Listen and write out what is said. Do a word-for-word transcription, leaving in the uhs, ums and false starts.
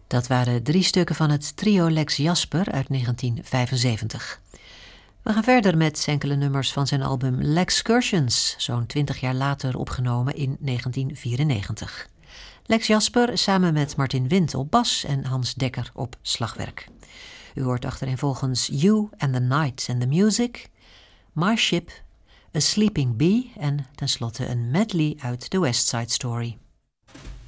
Dat waren drie stukken van het trio Lex Jasper uit negentien vijfenzeventig. We gaan verder met enkele nummers van zijn album Lexcursions, zo'n twintig jaar later opgenomen in negentien vierennegentig. Lex Jasper samen met Martin Wind op bas en Hans Dekker op slagwerk. U hoort achtereenvolgens You and the Night and the Music, My Ship, A Sleeping Bee en tenslotte een medley uit The West Side Story.